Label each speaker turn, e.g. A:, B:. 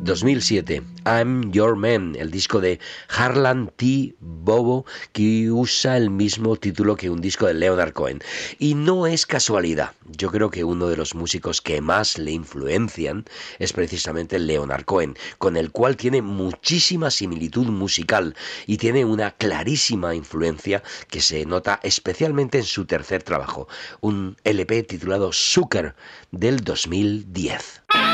A: 2007, I'm Your Man, el disco de Harlan T. Bobo, que usa el mismo título que un disco de Leonard Cohen. Y no es casualidad, yo creo que uno de los músicos que más le influencian es precisamente Leonard Cohen, con el cual tiene muchísima similitud musical y tiene una clarísima influencia que se nota especialmente en su tercer trabajo, un LP titulado Zucker del 2010.